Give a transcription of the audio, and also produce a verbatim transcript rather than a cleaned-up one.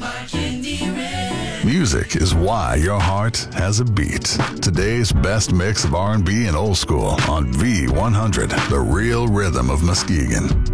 Music is why your heart has a beat. Today's best mix of R and B and old school on V one hundred, the real rhythm of Muskegon.